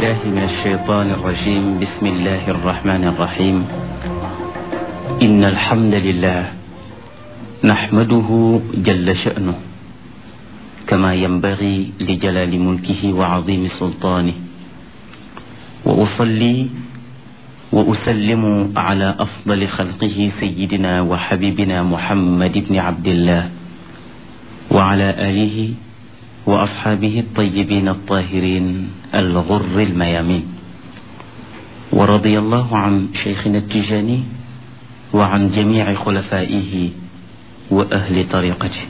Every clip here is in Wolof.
بالله من الشيطان الرجيم. بسم الله الرحمن الرحيم. إن الحمد لله نحمده جل شأنه كما ينبغي لجلال ملكه وعظيم سلطانه، وأصلي وأسلم على أفضل خلقه سيدنا وحبيبنا محمد بن عبد الله وعلى آله وأصحابه الطيبين الطاهرين الغر الميامين، ورضي الله عن شيخنا التجاني وعن جميع خلفائه وأهل طريقته.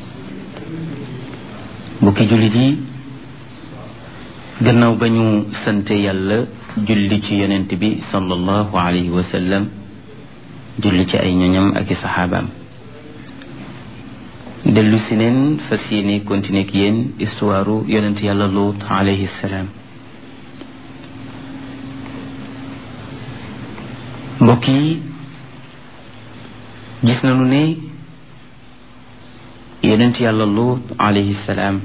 bokki jullit yi, gannaaw ba ñu sante yàlla julli ci yonent bi sallallahu alayhi wa sallam, julli ci ay ñoñam ak i saxaabaam, dellu si neen fas yéene continuer ak yéen histoire yonent yàlla Luut alayhi salaam. mbokk yi, gis nañu ne yonent yàlla Luut alayhi salaam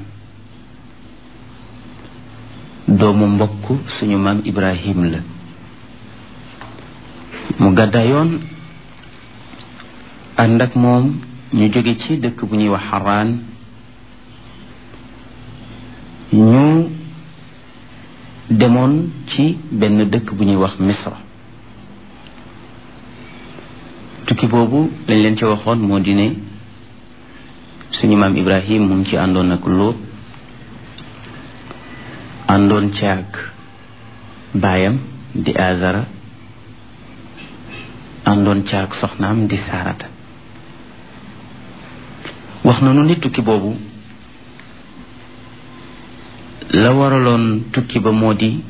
doomu mbokk suñu maam Ibrahim la. mu gàddaayoon ànd ak moom ñu jóge ci dëkk bu ñuy wax Haraan, ñu demoon ci benn dëkk bu ñuy wax Misra. tukki boobu lañ leen ci waxoon moo di ne suñu maam Ibrahim mu ngi ci àndoon ak Luut, àndoon ci ak baayam di Azara, àndoon ci ak soxnaam di Saarata. wax nañu ni tukki boobu la waraloon tukki ba moo di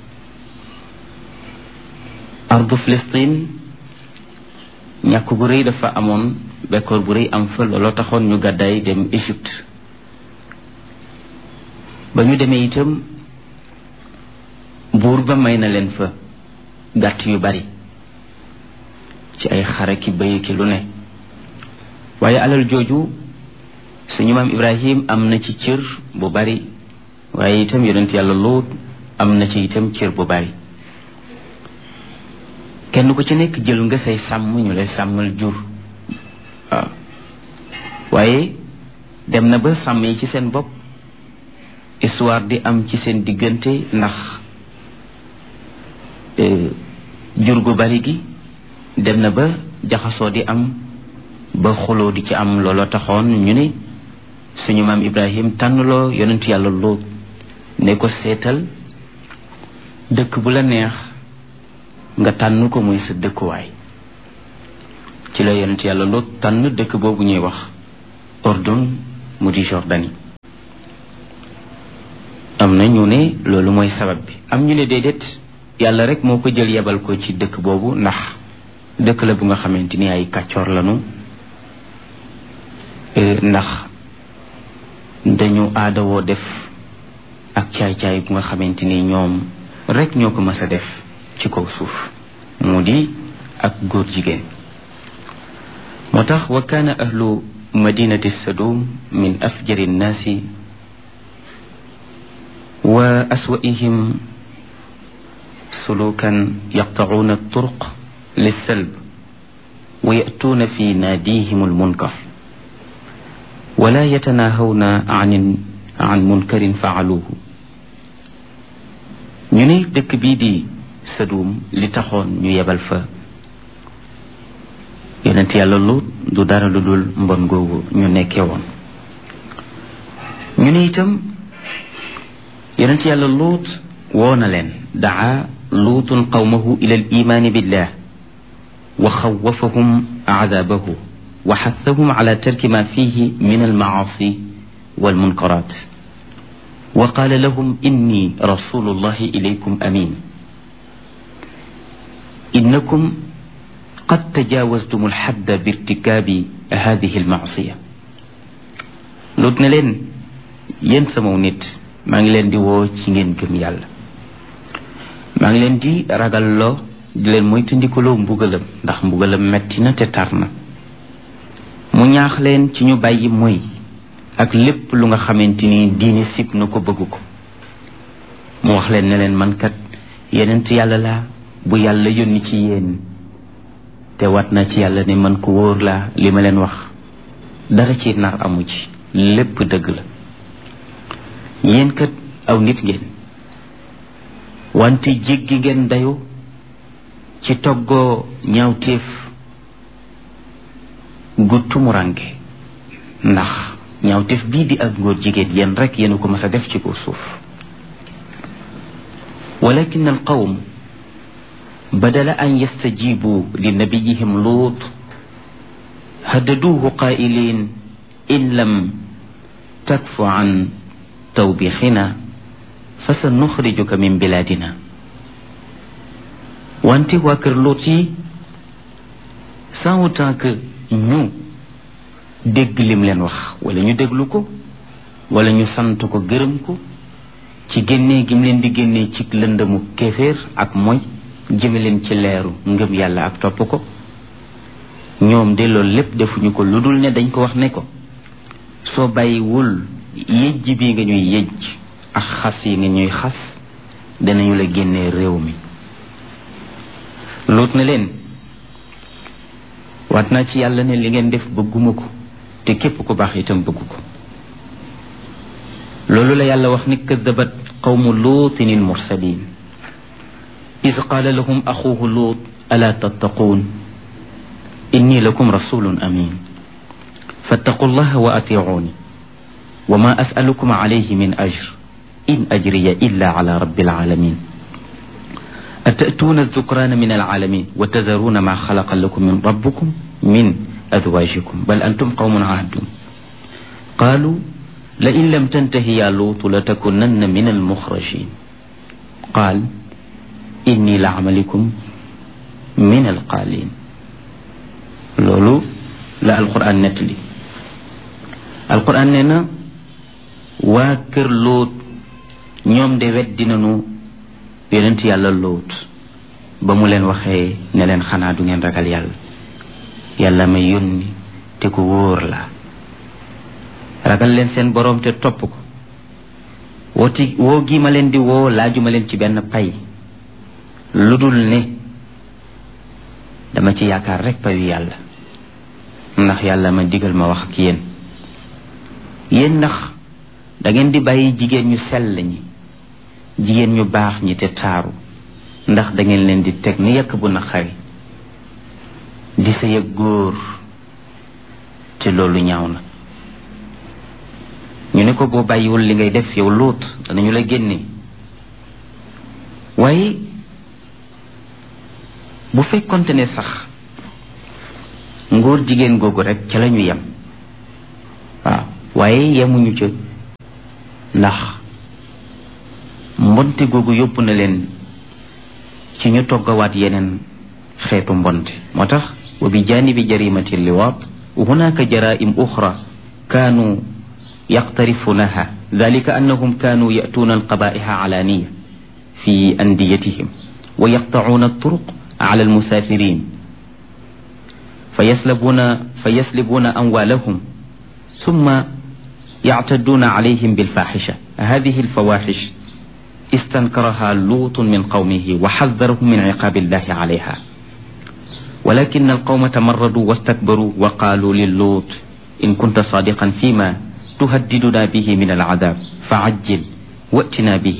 ardu Filistin ñàkk gu rëy dafa amoon, bekkoor bu rëy am fa, looloo taxoon ñu gàddaay dem Égypte. ba ñu demee itam buur ba may na leen fa gàtt yu bari ci ay xare ki bëy ki lu ne, waaye alal jooju suñu maam Ibrahim am na ci cër bu bari, waaye itam yonent yàlla Luut am na ci itam cër bu bari. kenn ku ci nekk jël nga say sàmm, ñu lay sàmmal jur. waaw waaye dem na ba sàmm yi ci seen bopp histoire di am ci seen diggante, ndax jur gu bari gi dem na ba jaxasoo di am, ba xuloo di ci am. looloo taxoon ñu ne suñu maam Ibrahim tànnloo yonent yàlla Luut ne ko seetal dëkk bu la neex nga tànn ko muy sa dëkkuwaay. ci la yonent yàlla Luut tànn dëkk boobu ñuy wax Ordun mu di Jordanie. am na ñu ne loolu mooy sabab bi, am ñu ne déedéet, yàlla rek moo ko jël yebal ko ci dëkk boobu, ndax dëkk la bu nga xamante ni ay kàccoor lañu, ndax dañu aadawoo def ak caay-caay bu nga xamante ni ñoom rek ñoo ko mës a def ci kaw suuf, mu di ak góor jigéen. moo tax wa kaana ahlu madinati Sadum min afjari nnaasi wa aswa'ihim sulukan yaqta'uuna turuq lissalb wa ya'tuuna fi naadihim almunkar wala yatanahawna an munkarin faaluuhu. ñu ne dëkk bii di Sadum li taxoon ñu yebal fa yonent yàlla Luut du dara lu dul mbon googu ñu nekkee woon. ñu ne itam yonent yàlla Luut woo na leen, daa luutun qawmahu ila al imaani billah wa xawafahum aadabahu wa xathahum ala tarki ma fihi min almacaasi walmunkaraat wa qaala lahum inni rasulullahi ilaykum amin innakum qad tajaawaztum alxadda birtikaabi hadihi almacsiya. Luut ne leen, yéen samaw nit, maa ngi leen di woo ci ngeen gëm yàlla, maa ngi leen di ragalloo, di leen moytandikuloo mbugalam, ndax mbugalam metti na te tar na. mu ñaax leen ci ñu bàyyi mooy ak lépp lu nga xamante ni diine sib na ko bëgg ko. mu wax leen ne leen man kat yenent yàlla laa bu yàlla yónni ci yéen te wat na ci yàlla ne man ko wóor laa li ma leen wax dara ci nar amu ci lépp dëgg la yéen kat aw nit ngeen wante jéggi ngeen dayu ci toggoo ñaawteef gu tumuranke ndax ñaawteef bii di ak ngóor jigéen yéen rek yéen ko mas a def ci kaw suuf walakin al qawm badala an yastajibu li nabiyihim luut haddaduuhu qaa'iliin in lam takfu an tawbixina fa sa nuxrijuka min bilaadina wante waa kër Luut yi sans autant que ñu dégg lim leen wax wala ñu déglu ko wala ñu sant ko gërëm ko ci génnee gim leen di génnee ci lëndëmu kéeféer ak mooy jëme leen ci leeru ngëm yàlla ak topp ko ñoom de loolu lépp defuñu ko lu dul ne dañ ko wax ne ko soo bàyyiwul yëjj bi nga ñuy yëjj ak xas yi nga ñuy xas danañu la génnee réew mi Luut na leen waat naa ci yàlla ne li ngeen def bëgguma ko te képp ku baax itam bëggu ko loolu la yàlla wax ni kadabat qawmu luutin il mursalin id qaala lahum axuuhu luut alaa tattaquun inni lakum rasulun amin fattaqu llaha wa atiicuuni wa ma asalukum alayhi min ajr in ajriya illa ala rabbil alamin atatuuna zukraana min alalamin wa tazaruuna ma xalaqa lakum min rabbukum min azwajikum bal antum qawmun aadun qaalu la in lam tantahi ya luutu la takunanna min almuxrajin qaal inni la amalikum min alqaalin loolu la alquran nettali alquran nee na waa kër Luut ñoom de weddi nañu yonent yàlla Luut ba mu leen waxee ne leen xanaa du ngeen ragal yàlla yàlla may yónni te ku wóor la ragal leen seen boroom te topp ko woo gi ma leen di woo laajuma leen ci benn pay lu dul ne dama ci yaakaar rek payu yàlla ndax yàlla ma digal ma wax ak yéen ndax da ngeen di bàyyi jigéen ñu sell ñi jigéen ñu baax ñi te taaru ndax da ngeen leen di teg ni yàq bu naqari di sëy ak góor te loolu ñaaw na ñu ne ko boo bàyyiwul li ngay def yow Luut danañu la génne waaye bu fekkonte ne sax ngóor jigéen googu rek ca lañu yem waaw waaye yemuñu ca ndax mbonte googu yóbbu na leen ci ñu toggawaat yeneen xeetu mbonte moo tax wa bi janibi jarimati liwaat hunaka jaraim uxra kaanu yaqtarifunaha dalika annahum kaanu yatuuna alqabaiha alaniya fi andiyatihim wa yaqtacuuna alturuq ala almusafirin فيسلبون أموالهم ثم يعتدون عليهم بالفاحشة هذه الفواحش استنكرها لوط من قومه وحذرهم من عقاب الله عليها ولكن القوم تمردوا واستكبروا وقالوا للوط إن كنت صادقا فيما تهددنا به من العذاب فعجل وأتنا به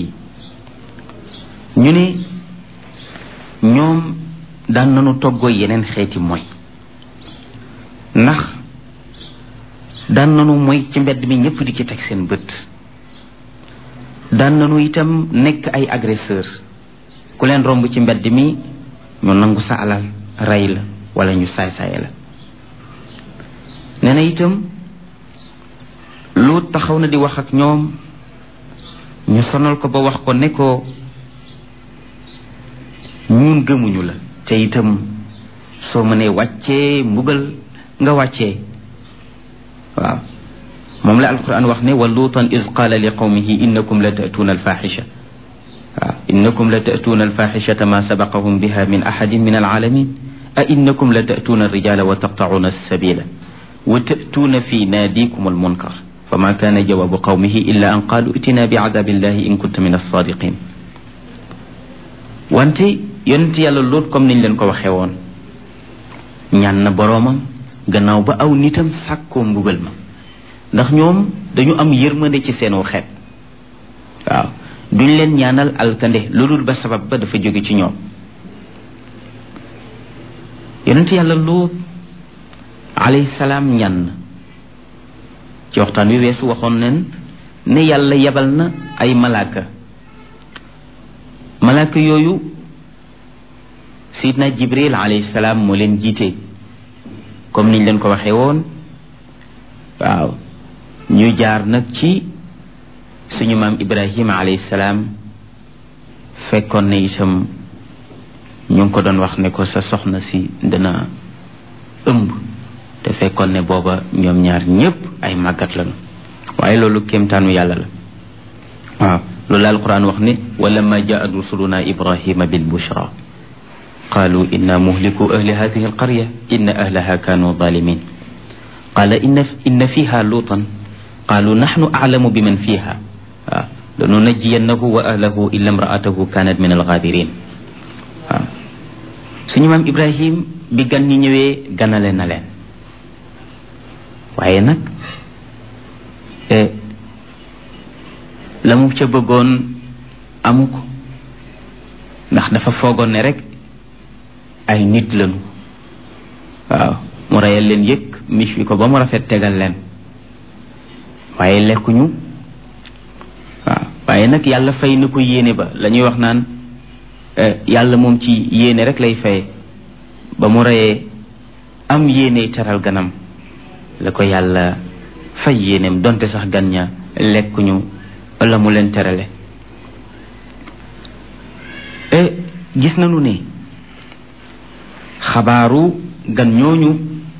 ñu ne ñoom daan nañu toggoo yeneen xeeti mooy ndax daan nañu mooy ci mbedd mi ñëpp di ci teg seen bët daan nañu itam nekk ay agresseur ku leen romb ci mbedd mi ñu nangu sa alal rey la wala ñu saay-saay la nee na itam Luut taxaw na di wax ak ñoom ñu sonal ko ba wax ko ne ko ñun gëmuñu la te itam soo mënee wàccee mbugal nga wàccee waaw moom la alquran wax ne wa luutan iz qaala li qawmihi innakum la ta'tuuna alfaxisha waaw innakum la ta'tuuna alfaxishata ma sabaqahum biha min ahadin min alalamin a innakum la ta'tuuna alrijala wa taqta'uuna alsabila wa ta'tuuna fi naadikum almunkar fama kaana jawabu qawmihi illa an qaalu itina bi adabillahi in kunta min alsadiqin wante yonent yàlla Luut comme niñ leen ko waxee woon ñaan na boroomam gannaaw ba aw nitam sàkkoo mbugal ma ndax ñoom dañu am yërmande ci seenu xeet waaw duñ leen ñaanal alkande lu dul ba sabab ba dafa jóge ci ñoom yonent yàlla Luut alayhi salaam ñaan na ci waxtaan wi weesu waxoon nen ne yàlla yebal na ay malaaka yooyu sidna Jibril alayhi salaam moo leen jiite comme niñ leen ko waxee woon waaw ñu jaar nag ci suñu maam Ibrahima alayhi salaam fekkoon ne itam ñu ngi ko doon wax ne ko sa soxna si dina ëmb te fekkoon ne booba ñoom ñaar ñépp ay màggat lañu waaye loolu kéemtaanu yàlla la waaw loolu la alquran wax ne walamma jaat rusuluna ibrahima bil bushra qalu inna muhliku ahli hadihi alqarya inna ahlaha kanu zalimin qala inna fiha lutan qalu nahnu a'lamu biman fiha waaw lanunajjiyannahu wa ahlahu illa imra'atahu kanat min alghabirin waaw suñu maam Ibrahim bi gan ñi ñëwee ganale na leen waaye nag la mu ca bëggoon amu ko ndax dafa foogoon ne rek ay nit lañu waaw mu reyal leen yëkk mich wi ko ba mu rafet tegal leen waaye lekkuñu waaw waaye nag yàlla fay na ko yéene ba la ñuy wax naan yàlla moom ci yéene rek lay fay ba mu reyee am yéene teral ganam la ko yàlla fay yéeneem donte sax gan ña lekkuñu la mu leen terale gis nañu ne xabaaru gan ñooñu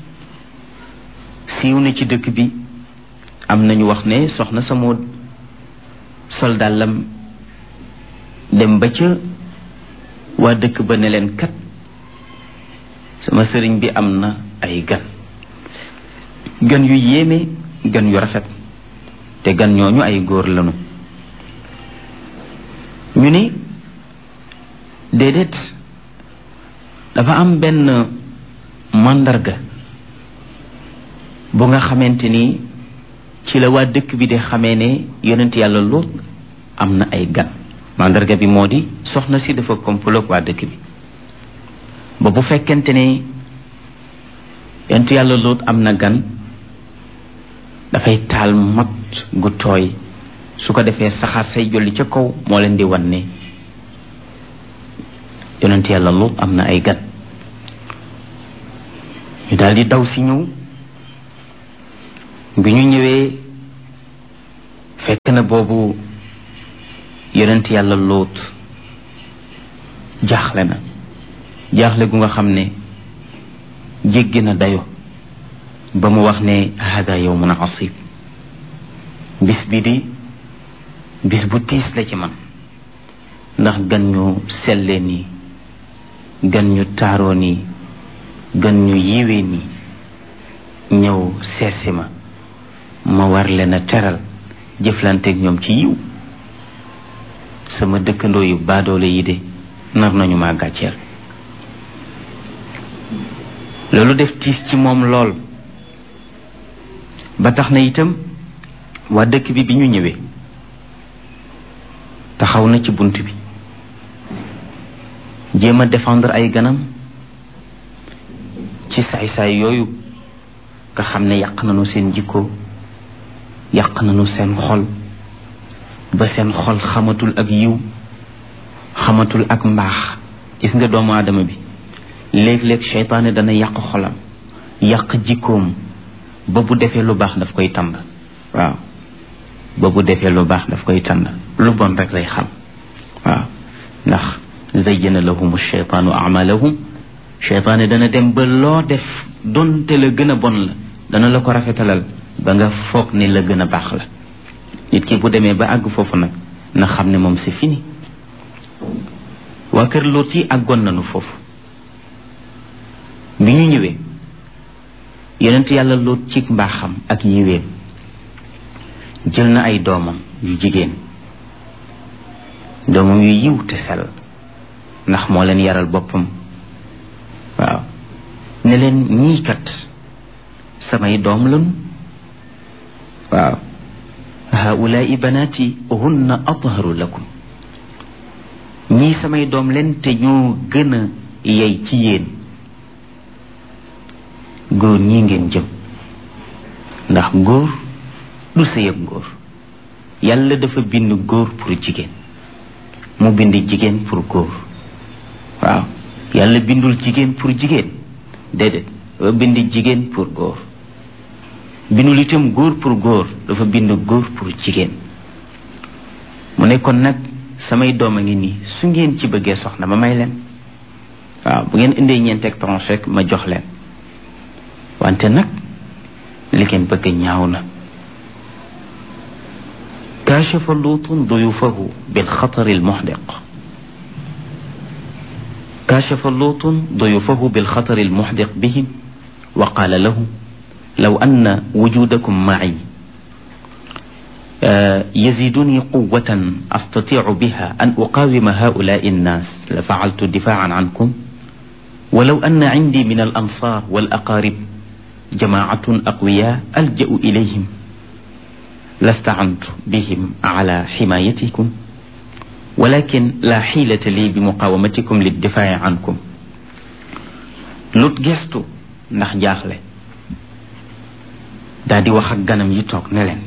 siiw na ci dëkk bi am nañu wax ne soxna sa moo sol dàllam dem ba ca waa dëkk ba ne leen kat sama sëriñ bi am na ay gan yu yéeme gan yu rafet te gan ñooñu ay góor lañu ñu ni déedéet dafa am benn màndarga bu nga xamante ni ci la waa dëkk bi di xamee ne yonent yàlla Luut am na ay gan màndarga bi moo di soxna si dafa komploog waa dëkk bi ba bu fekkente ne yonent yàlla Luut am na gan dafay taal mat gu tooy su ko defee saxaar say jolli ca kaw moo leen di wan ne yonent yàlla Luut am na ay gan ñu daal di daw si ñëw bi ñu ñëwee fekk na boobu yonent yàlla Luut jaaxle na jaaxle gu nga xam ne jéggi na dayo ba mu wax ne hada yawmun asib bis bi di bis bu tiis la ci man ndax gan ñu sellee nii gan ñu taaroo nii gan ñu yiwee nii ñëw seesi ma war leen a teral jëflanteeg ñoom ci yiw sama dëkkandoo yu baadoole yi de nar nañu maa gàcceel loolu def tiis ci moom lool ba tax na itam waa dëkk bi bi ñu ñëwee taxaw na ci bunt bi jéem a défendre ay ganam ci saay-saay yooyu nga xam ne yàq nañu seen jikko yàq nañu seen xol ba seen xol xamatul ak yiw xamatul ak mbaax gis nga doomu aadama bi léeg-léeg seytaane dana yàq xolam yàq jikkoom ba bu defee lu baax daf koy tànd waaw ba bu defee lu baax daf koy tànd lu bon rek lay xam waaw ndax zayyana lahum sheytaanu amalahum seytaane dana dem ba loo def donte la gën a bon la dana la ko rafetalal ba nga foog ne la gën a baax la nit ki bu demee ba àgg foofu nag na xam ne moom c'est fini waa kër Luut yi àggoon nañu foofu bi ñu ñëwee yonent yàlla Luut ci mbaaxam ak yiweem jël na ay doomam yu jigéen doomam yu yiw te sell ndax moo leen yaral boppam waaw ne leen ñii kat samay doom lañu waaw haulaai banaati hunna atharu lakum ñii samay doom leen te ñoo gën a yey ci yéen góor ñii ngeen jëm ndax góor du sëyab góor yàlla dafa bind góor pour jigéen mu bind jigéen pour góor waaw yàlla bindul jigéen pour jigéen déedéet dafa bind jigéen pour góor bindul itam góor pour góor dafa bind góor pour jigéen mu ne kon nag samay doom a ngi nii su ngeen ci bëggee soxna ma may leen waaw bu ngeen indee ñeenteeg tranche rek ma jox leen wante nag li ngeen bëgg ñaaw na كاشف لوط ضيوفه بالخطر المحدق كاشف لوط ضيوفه بالخطر المحدق بهم وقال له لو أن وجودكم معي يزيدني قوة أستطيع بها أن أقاوم هؤلاء الناس لفعلت دفاعا عنكم ولو أن عندي من الأنصار والأقارب جماعة أقوياء ألجأ إليهم لاستعنت بهم على حمايتكم ولكن لا حيلة لي بمقاومتكم للدفاع عنكم Lut gestu ndax jaaxle daa di wax ak ganam yi toog ne leen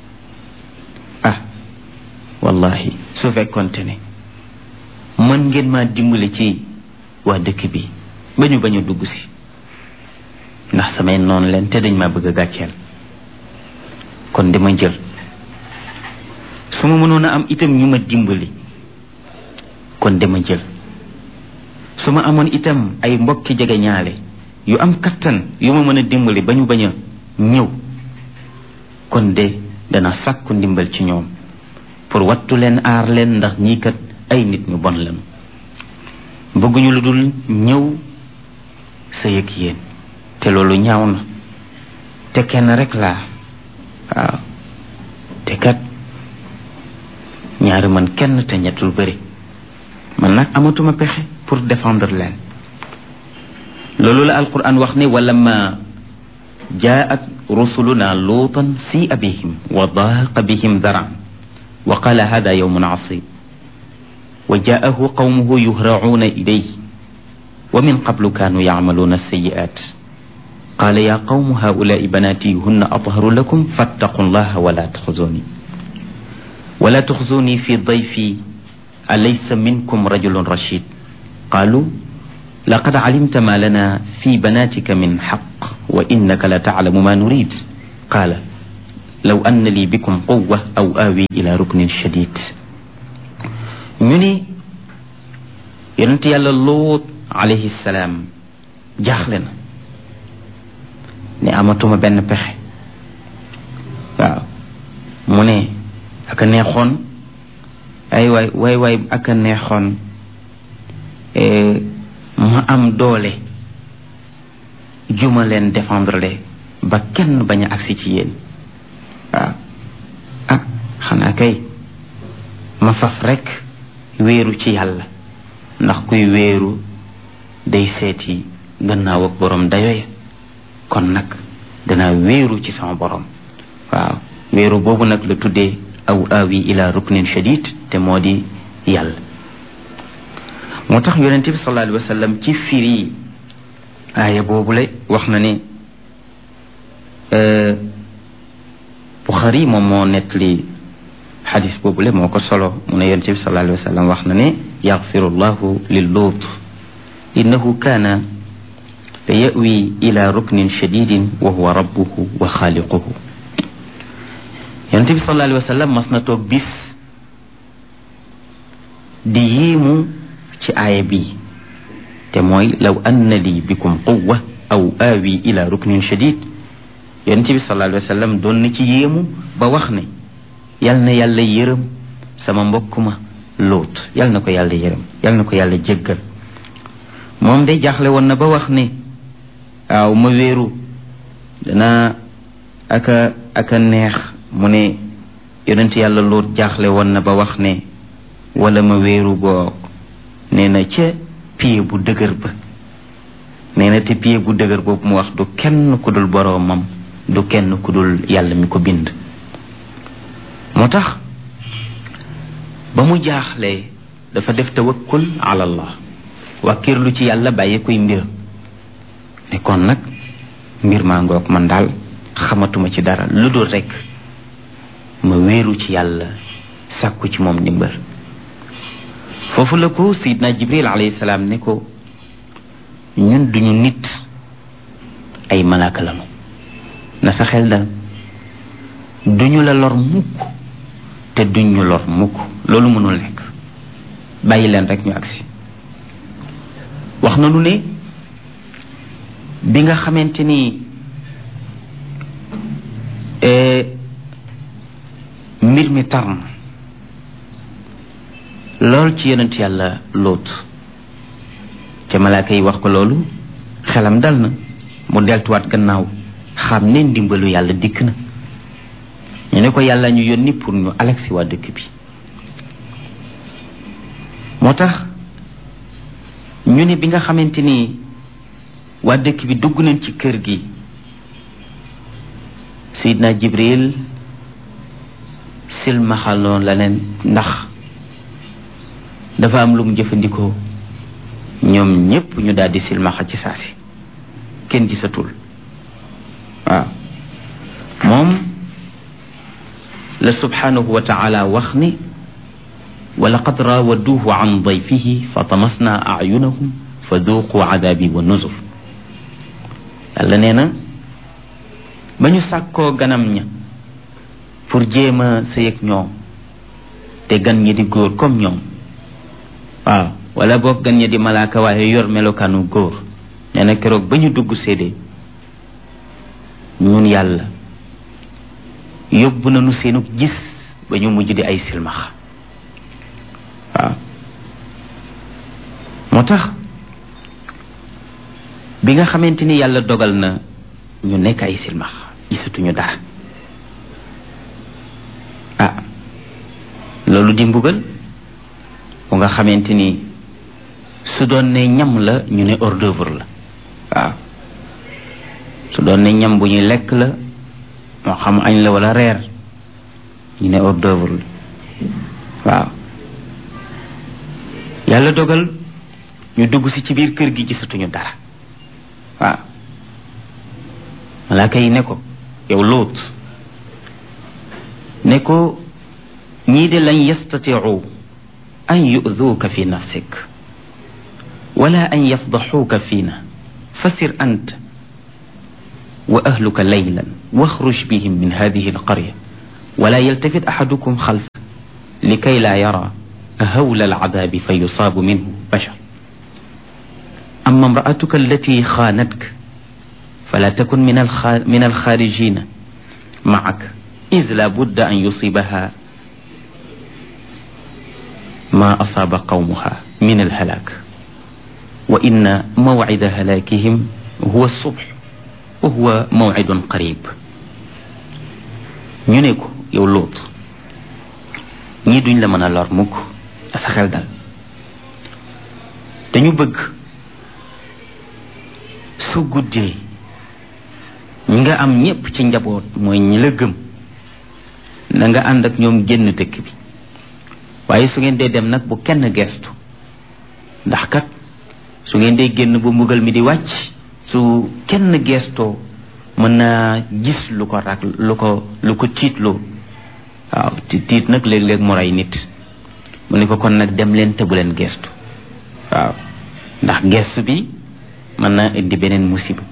wallahi su fekkonte ne mën ngeen maa dimbali ci waa dëkk bi ba ñu bañ a dugg si ndax samay noonu leen te dañ maa bëgg a gàcceel kon dama jël su ma mënoon a am itam ñu ma dimbali kon dama jël su ma amoon itam ay mbokki jege ñaale yu am kattan yu ma mën a dimbali ba ñu bañ a ñëw kon de dana sàkku ndimbal ci ñoom pour wattu leen aar leen ndax ñii kat ay nit ñu bon lañu bëgguñu lu dul ñëw sëy ak yéen te loolu ñaaw na te kenn rek laa waaw te kat ñaari man kenn te ñettul bëri man nag amatuma pexe pour défendre leen loolu la alquran wax ne wala ma jaat rusuluna luutan si'a bihim wa daaqa bihim daran wa qala hada yawmun asib wa jaahu qawmuhu yuhra'una ilayhi wa min qablu kanu ya'maluna as-sayyi'at قال يا قوم هؤلاء بناتي هن أطهر لكم فاتقوا الله ولا تخزوني في ضيفي أليس منكم رجل رشيد قالوا لقد علمت ما لنا في بناتك من حق وإنك لتعلم ما نريد قال لو أن لي بكم قوة أو آوي إلى ركن شديد ñuni yonent Yàlla Luut alayhi salaam jaaxle na ne amatuma benn pexe waaw mu ne aka neexoon ay waay aka neexoon ma am doole juma leen défendre le ba kenn bañ a agsi ci yéen waaw xanaa kay ma faf rek wéeru ci yàlla ndax kuy wéeru day seeti gannaaw ak borom dayoya kon nag danaa wéeru ci sama borom waaw wéeru boobu nag la tuddee aw aawi ila ruknin shadid te moo di yàlla moo tax yonente bi sallallahu alayhi wa sallam ci firi aaya boobu la wax na ne Buxaari moom moo nettali xadis boobu la moo ko solo mu ne yonente bi sallallahu alayhi wa sallam wax na ne yaxfiru llahu lil Luut innahu kaana la yawi ila ruknin shadidin wa huwa rabbuhu wa xaaliquhu yonente bi sallallahu alayhi wa sallam mas na toog bis di yéemu ci aaya bi te mooy law anna li bikum quwwa aw aawi ila ruknin shadid yonente bi sallallahu alayhi wa sallam doon na ci yéemu ba wax ne yal na yàlla yërëm sama mbokk ma Luut yal na ko yàlla yërëm yal na ko yàlla jéggal moom day jaaxle woon na ba wax ne waaw ma wéeru dana aka neex mu ne yonent yàlla Luut jaaxle woon na ba wax ne wala ma wéeru boog nee na ca pied bu dëgër ba nee na te pied bu dëgër boobu mu wax du kenn ku dul boroomam du kenn ku dul yàlla mi ko bind moo tax ba mu jaaxlee dafa def tawakkul ala allah wàkkirlu ci yàlla bàyyi koy mbir ne kon nag mbir maa ngoog man daal xamatuma ci dara lu dul rekk ma wéeru ci yàlla sàkku ci moom ndimbal foofu la ko sayidna jibril alayhi salaam ne ko ñun duñu nit ay malaaka lanu na sa xel dal duñu la lor mukk te duñu lor mukk loolu mënul nekk bàyyi leen rek ñu agsi wax na lu ne bi nga xamante ni mbir mi tar na lool ci yonent yàlla Lóot te malaaka yi wax ko loolu xelam dal na mu deltuwaat gannaaw xam ne ndimbalu yàlla dikk na ñu ne ko yàlla ñu yónni pour ñu alexi waa dëkk bi moo tax ñu ne bi nga xamante ni waa dëkk bi dugg nañ ci kër gi Seydina Jibril silmaxaloon la leen ndax dafa am lu mu jëfandikoo ñoom ñépp ñu daldi silmaxa ci saasi kenn gisatul waaw moom la subhanahu wa ta'ala wax ni wa laqad raawaduuhu an dayfihi fa tamasna a'yunahum fa duuqu adabi wa nuzur yàlla nee na ba ñu sàkkoo ganam ña pour jéem a sëy ak ñoom te gan ñi di góor comme ñoom waaw wala boog gan ñi di malaaka waaye yor melokaanu góor nee na keroog ba ñu dugg séedee ñun yàlla yóbbu nañu seenu gis ba ñu mujj di ay silmaxa waaw moo tax bi nga xamante ni yàlla dogal na ñu nekk ay silmaxa gisatuñu dara loolu di mbugal bu nga xamante ni su doon ne ñam la ñu ne hors d'œuvre la waaw su doon ne ñam bu ñuy lekk la moo xam añ la wala reer ñu ne hors d'œuvre la waaw yàlla dogal ñu dugg si ci biir kër gi gisatuñu dara waaw malaaka yi ne ko yow Lóot ne ko ñii de lan yastatiu an yu'duuka fi nafsik wala an yafdaxuuka fiina fasir anta wa ahluka laylan waxruj bihim min hadihi alqarya wala yaltafit axadukum xalfa likay laa yara hawla alcadaabi fa yusaabu minhu bashar amma imraatuka allati xaanatka fala takun min alxaarijina macak id la budda an yusibaha ma asaaba qawmuha min alhalaak wa inna mawcida halaakihim huwa subh wa huwa mawcidun qarib ñu ne ko yow Lóot ñii duñ la mën a lor mukk sa xel dal dañu bëgg su guddee ñi nga am ñépp ci njaboot mooy ñi la gëm na nga ànd ak ñoom génn dëkk bi waaye su ngeen dee dem nag bu kenn gestu ndax kat su ngeen dee génn bu mbugal mi di wàcc su kenn gestoo mën naa gis lu ko tiitloo waaw tiit nag léeg-léeg mu rey nit mu ne ko kon nag dem leen te bu leen gestu waaw ndax gestu bi mën naa indi beneen musiba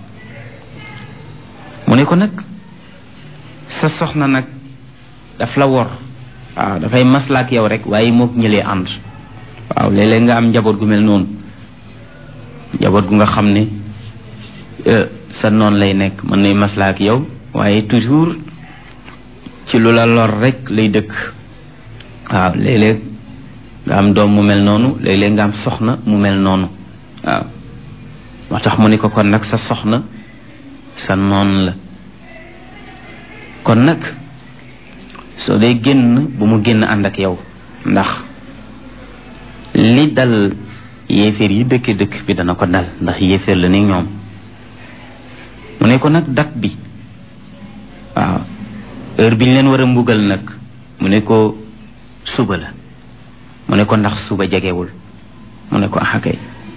mu ne ko nag sa soxna nag daf la wor waaw dafay maslaak yow rek waaye mook ñëlee ànd waaw léeg-léeg nga am njaboot gu mel noonu njaboot gu nga xam ne sa noon lay nekk mën nay maslaak yow waaye toujours ci lu la lor rek lay dëkk waaw léeg-léeg nga am doom mu mel noonu léeg-léeg nga am soxna mu mel noonu waaw moo tax mu ne ko kon nag sa soxna sa noon la kon nag soo dee génn bu mu génn ànd ak yow ndax li dal yéeféer yi dëkk dëkk bi dana ko dal ndax yéeféer la ni ñoom mu ne ko nag dat bi waaw heure bi ñu leen war a mbugal nag mu ne ko suba la mu ne ko ndax suba jegewul mu ne ko axakay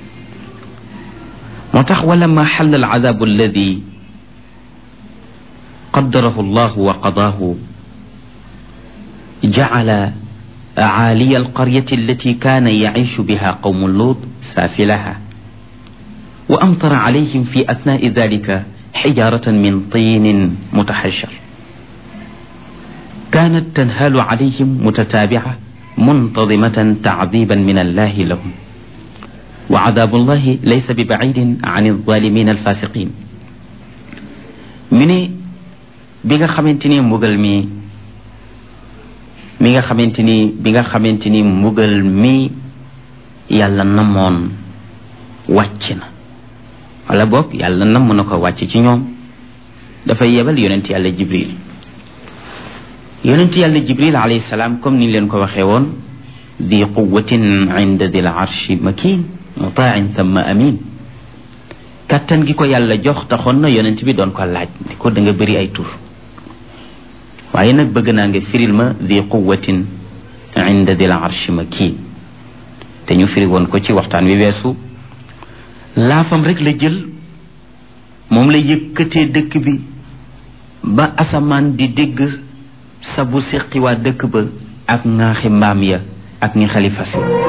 moo tax wala ma xalla al adabu alladi qaddarahu allahu wa qadaahu jacala عالي القرية التي كان يعيش بها قوم لوط سافلها وأمطر عليهم في أثناء ذلك حجارة من طين متحجر كانت تنهال عليهم متتابعة منتظمة تعذيبا من الله لهم وعذاب الله ليس ببعيد عن الظالمين الفاسقين من بيغا خامتيني مغل mi nga xamante ni mbugal mi yàlla namoon wàcc na wala boog yàlla nam na ko wàcc ci ñoom dafay yebal yonent yàlla jibril alayhi salaam comme ni leen ko waxee woon di quwwatin inda dil arshi makin mutain thumma amin kattan gi ko yàlla jox taxoon na yonent bi doon ko laaj ne ko da nga bëri ay tur waaye nag bëgg naa nga firil ma di quwwatin inda dil arshi makin te ñu firi woon ko ci waxtaan wi weesu laafam rek la jël moom la yëkkatee dëkk bi ba asamaan di dégg sabu siqi waa dëkk ba ak ŋaaxi mbaam ya ak ñi xalifa si